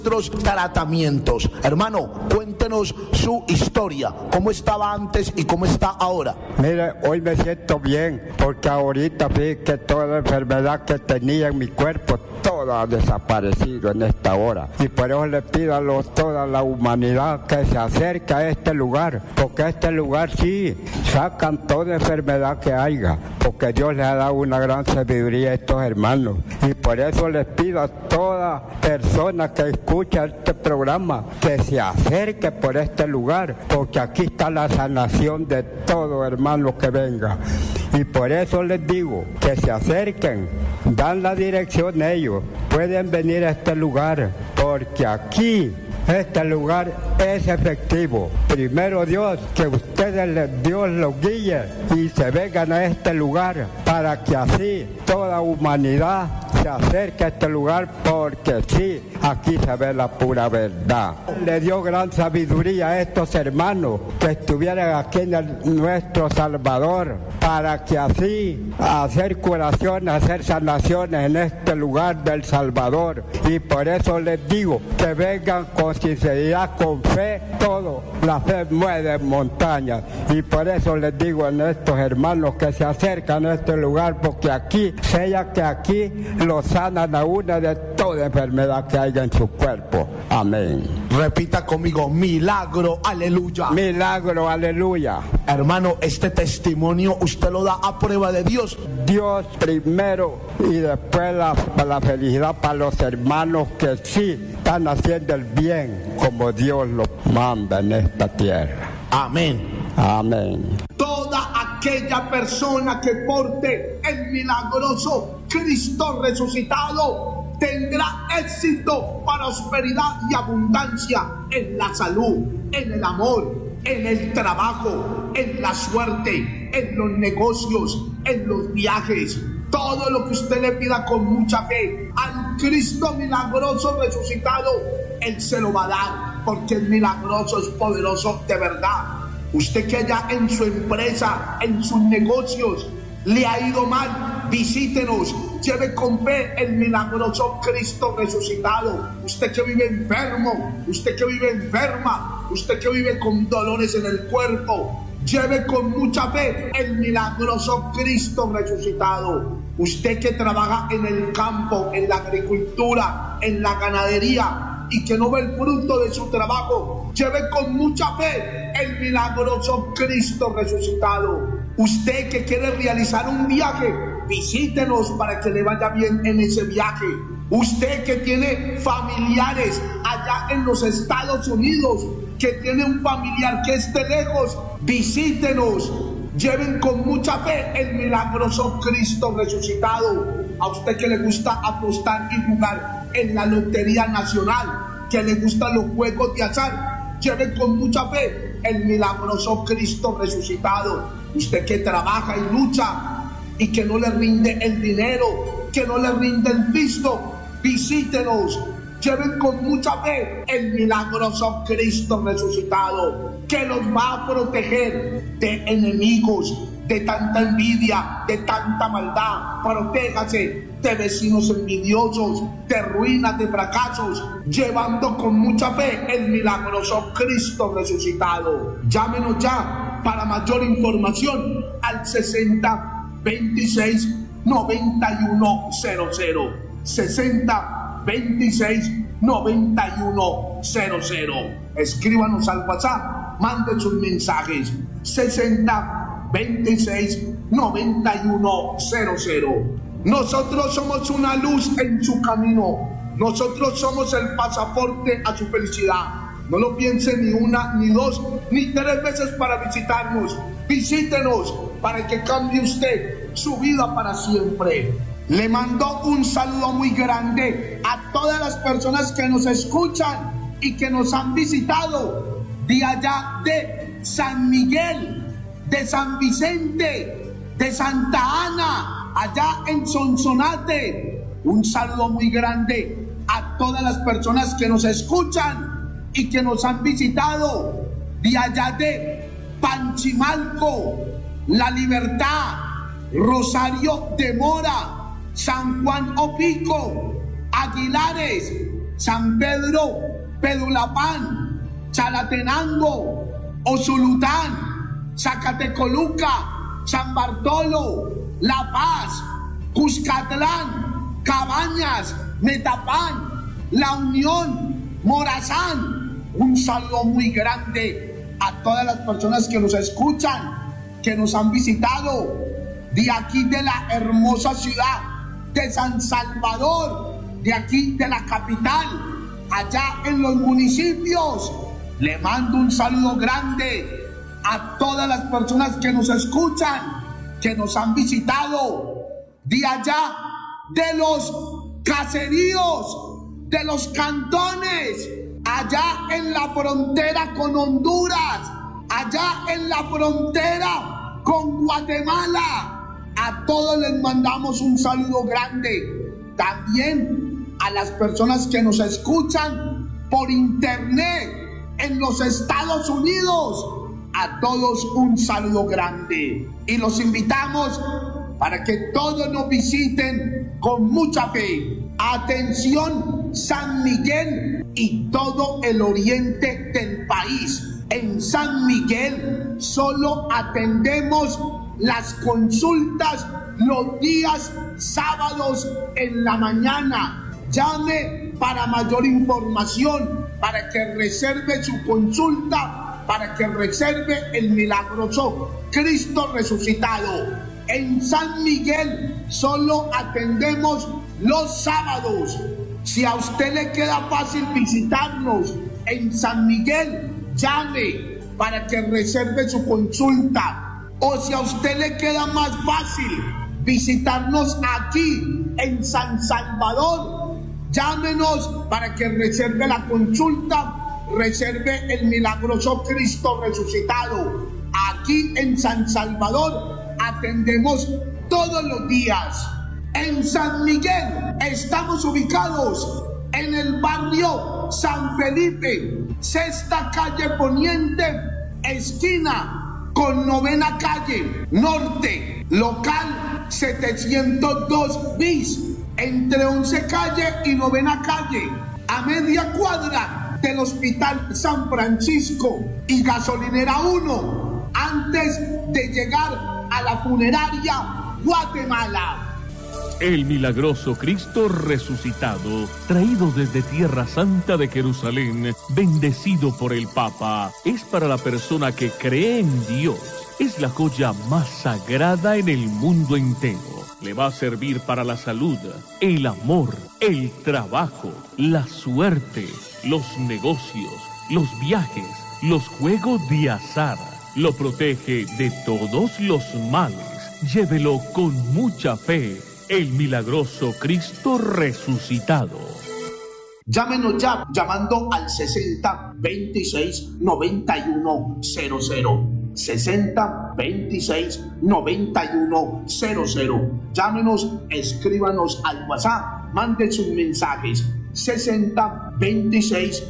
nuestros tratamientos. Hermano, cuéntenos su historia, cómo estaba antes y cómo está ahora. Mire, hoy me siento bien, porque ahorita vi que toda la enfermedad que tenía en mi cuerpo, toda ha desaparecido en esta hora. Y por eso le pido a toda la humanidad que se acerque a este lugar, porque este lugar sí sacan toda enfermedad que haya, porque Dios les ha dado una gran sabiduría a estos hermanos. Y por eso les pido a toda persona que escucha este programa que se acerque por este lugar, porque aquí está la sanación de todo hermano que venga. Y por eso les digo que se acerquen, dan la dirección ellos, pueden venir a este lugar, porque aquí este lugar es efectivo. Primero Dios, que ustedes, Dios los guíe y se vengan a este lugar para que así toda humanidad se acerque a este lugar, porque sí, aquí se ve la pura verdad. Le dio gran sabiduría a estos hermanos que estuvieran aquí en nuestro Salvador, para que así hacer curaciones, hacer sanaciones en este lugar del Salvador. Y por eso les digo que vengan con sinceridad, con fe, todo. La fe mueve montañas. Y por eso les digo a estos hermanos que se acercan a este lugar, porque aquí, sea que aquí lo sanan a una de toda enfermedad que haya en su cuerpo. Amén. Repita conmigo: milagro, aleluya. Milagro, aleluya. Hermano, este testimonio usted lo da a prueba de Dios. Dios primero y después la felicidad para los hermanos que sí están haciendo el bien como Dios lo manda en esta tierra. Amén. Amén. Toda aquella persona que porte el milagroso Cristo resucitado tendrá éxito, prosperidad y abundancia en la salud, en el amor, en el trabajo, en la suerte, en los negocios, en los viajes. Todo lo que usted le pida con mucha fe al Cristo milagroso resucitado, Él se lo va a dar, porque el milagroso es poderoso de verdad. Usted que allá en su empresa, en sus negocios, le ha ido mal, visítenos, lleve con fe el milagroso Cristo resucitado. Usted que vive enfermo, usted que vive enferma, usted que vive con dolores en el cuerpo, lleve con mucha fe el milagroso Cristo resucitado. Usted que trabaja en el campo, en la agricultura, en la ganadería y que no ve el fruto de su trabajo, lleve con mucha fe el milagroso Cristo resucitado. Usted que quiere realizar un viaje, visítenos para que le vaya bien en ese viaje. Usted que tiene familiares allá en los Estados Unidos, que tiene un familiar que esté lejos, visítenos. Lleven con mucha fe el milagroso Cristo resucitado. A usted que le gusta apostar y jugar en la Lotería Nacional, que le gustan los juegos de azar, lleven con mucha fe el milagroso Cristo resucitado. Usted que trabaja y lucha y que no le rinde el dinero, que no le rinde el visto, visítenos. Lleven con mucha fe el milagroso Cristo resucitado, que los va a proteger de enemigos, de tanta envidia, de tanta maldad. Protéjase de vecinos envidiosos, de ruinas, de fracasos, llevando con mucha fe el milagroso Cristo resucitado. Llámenos ya para mayor información al 60 26 9100. 60 26 9100. Escríbanos al WhatsApp, manden sus mensajes. 60 26 9100. Nosotros somos una luz en su camino. Nosotros somos el pasaporte a su felicidad. No lo piense ni una, ni dos, ni tres veces para visitarnos. Visítenos para que cambie usted su vida para siempre. Le mando un saludo muy grande a todas las personas que nos escuchan y que nos han visitado de allá de San Miguel, de San Vicente, de Santa Ana, allá en Sonsonate. Un saludo muy grande a todas las personas que nos escuchan y que nos han visitado de allá de Panchimalco, La Libertad, Rosario de Mora, San Juan Opico, Aguilares, San Pedro, Pedulapán, Chalatenango, Osulután, Zacatecoluca, San Bartolo, La Paz, Cuscatlán, Cabañas, Metapán, La Unión, Morazán. Un saludo muy grande a todas las personas que nos escuchan, que nos han visitado de aquí de la hermosa ciudad de San Salvador, de aquí de la capital, allá en los municipios. Le mando un saludo grande a todas las personas que nos escuchan, que nos han visitado de allá, de los caseríos, de los cantones, allá en la frontera con Honduras, allá en la frontera con Guatemala. A todos les mandamos un saludo grande. También a las personas que nos escuchan por internet en los Estados Unidos, a todos un saludo grande. Y los invitamos para que todos nos visiten con mucha fe. Atención, San Miguel y todo el oriente del país. En San Miguel solo atendemos las consultas los días sábados en la mañana. Llame para mayor información, para que reserve su consulta, para que reserve el milagroso Cristo resucitado. En San Miguel solo atendemos los sábados. Si a usted le queda fácil visitarnos en San Miguel, llame para que reserve su consulta. O si a usted le queda más fácil visitarnos aquí en San Salvador, llámenos para que reserve la consulta, reserve el milagroso Cristo resucitado. Aquí en San Salvador atendemos todos los días. En San Miguel estamos ubicados en el barrio San Felipe, sexta calle poniente, esquina con novena calle norte, local 702 bis, entre 11 calle y novena calle, a media cuadra del Hospital San Francisco y Gasolinera 1, antes de llegar a la funeraria Guatemala. El milagroso Cristo resucitado, traído desde Tierra Santa de Jerusalén, bendecido por el Papa, es para la persona que cree en Dios. Es la joya más sagrada en el mundo entero. Le va a servir para la salud, el amor, el trabajo, la suerte, los negocios, los viajes, los juegos de azar. Lo protege de todos los males. Llévelo con mucha fe. El milagroso Cristo resucitado. Llámenos ya llamando al 60 26 91 00. 60 26 91 00. Llámenos, escríbanos al WhatsApp, manden sus mensajes. 60 26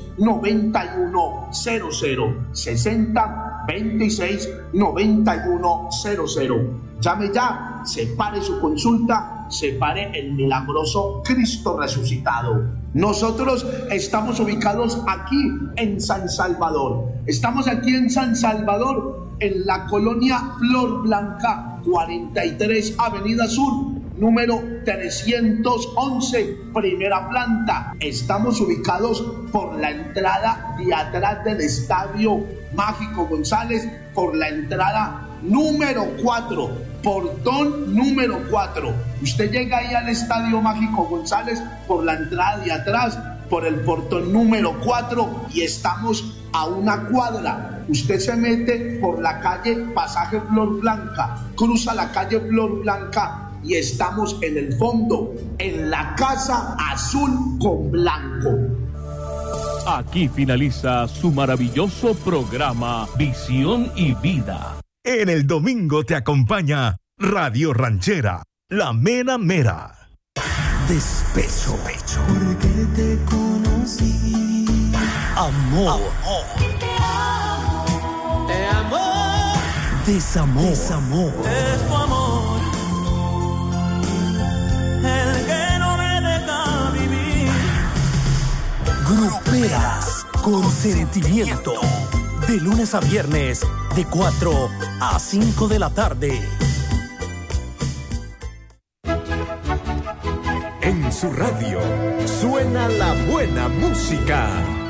91 00. 60 26 91 00. Llame ya, separe su consulta, separe el milagroso Cristo resucitado. Nosotros estamos ubicados aquí en San Salvador. Estamos aquí en San Salvador, en la colonia Flor Blanca, 43 Avenida Sur, número 311, primera planta. Estamos ubicados por la entrada de atrás del Estadio Mágico González, por la entrada número 4, portón número 4. Usted llega ahí al Estadio Mágico González por la entrada de atrás, por el portón número 4, y estamos a una cuadra. Usted se mete por la calle Pasaje Flor Blanca, cruza la calle Flor Blanca y estamos en el fondo, en la casa azul con blanco. Aquí finaliza su maravilloso programa Visión y Vida. En el domingo te acompaña Radio Ranchera, la mera mera. Despecho. Porque te conocí. Amor. Te amo. Desamor. Es tu amor el que no me deja vivir. Gruperas con sentimiento. De lunes a viernes, de 4 a 5 de la tarde. En su radio suena la buena música.